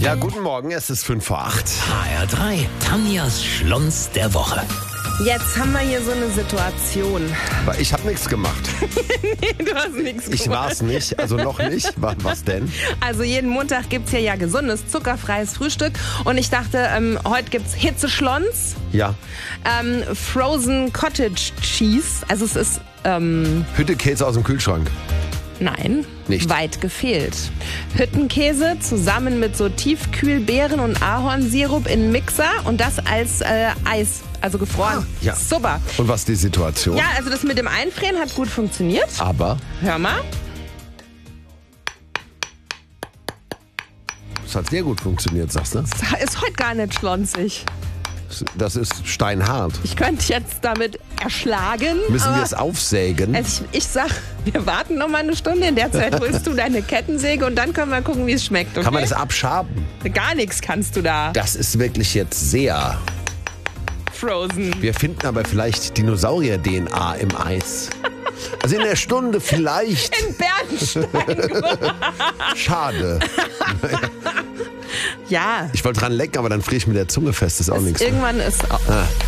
Ja, guten Morgen, es ist 5 vor 8. HR3, Tanjas Schlons der Woche. Jetzt haben wir hier so eine Situation. Aber ich habe nichts gemacht. Du hast nichts gemacht. Ich war es nicht, also noch nicht. Was denn? Also jeden Montag gibt es hier ja gesundes, zuckerfreies Frühstück. Und ich dachte, heute gibt es Hitzeschlons, Ja, Frozen Cottage Cheese. Also es ist, Hüttekäse aus dem Kühlschrank. nein, Nicht. weit gefehlt. Hüttenkäse zusammen mit so Tiefkühlbeeren und Ahornsirup in Mixer und das als Eis, also gefroren. Ja. Super. Und was ist die Situation? Ja, also das mit dem Einfrieren hat gut funktioniert. Aber Hör mal. es hat sehr gut funktioniert, sagst du? Ist heute gar nicht schlonsig. Das ist steinhart. Ich könnte jetzt damit erschlagen. Müssen aber wir es aufsägen? ich sag, wir warten noch mal eine Stunde. In der Zeit holst du deine Kettensäge und dann können wir gucken, wie es schmeckt. Okay? Kann man das abschaben? Gar nichts kannst du da. Das ist wirklich jetzt sehr... Frozen. Wir finden aber vielleicht Dinosaurier-DNA im Eis. Also in der Stunde vielleicht. In Bernstein. Schade. Ja. Ich wollte dran lecken, aber dann friere ich mit der Zunge fest. Das ist auch nichts. Irgendwann ist